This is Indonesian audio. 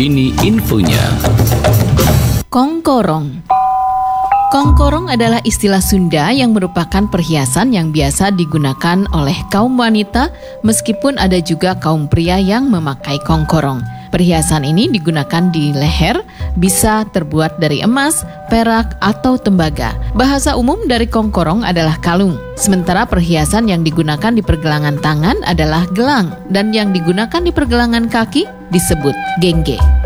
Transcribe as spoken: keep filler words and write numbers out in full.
Ini infonya. Kongkorong. Kongkorong adalah istilah Sunda yang merupakan perhiasan yang biasa digunakan oleh kaum wanita, meskipun ada juga kaum pria yang memakai kongkorong. Perhiasan ini digunakan di leher, bisa terbuat dari emas, perak, atau tembaga. Bahasa umum dari kongkorong adalah kalung. Sementara perhiasan yang digunakan di pergelangan tangan adalah gelang, dan yang digunakan di pergelangan kaki disebut gengge.